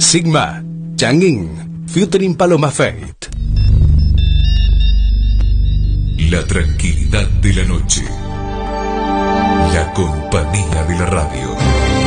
Sigma, Chang'in, featuring Paloma Faith. La tranquilidad de la noche. La compañía de la radio.